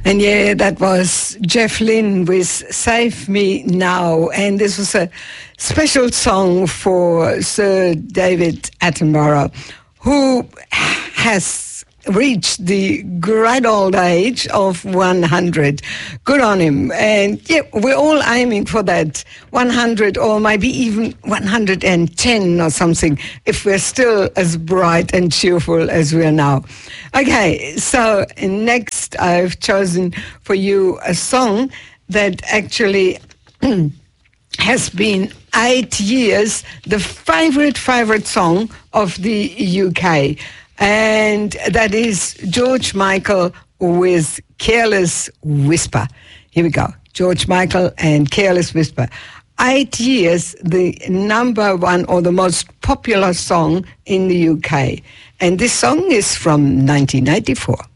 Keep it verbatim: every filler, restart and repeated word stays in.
And yeah, that was Jeff Lynne with Save Me Now. And this was a special song for Sir David Attenborough, who has reached the great old age of one hundred. Good on him. And yeah, we're all aiming for that one hundred or maybe even one hundred ten or something if we're still as bright and cheerful as we are now. Okay, so next I've chosen for you a song that actually has been eight years the favorite, favorite song of the U K. And that is George Michael with Careless Whisper. Here we go. George Michael and Careless Whisper. Eight years, the number one or the most popular song in the U K. And this song is from nineteen eighty-four.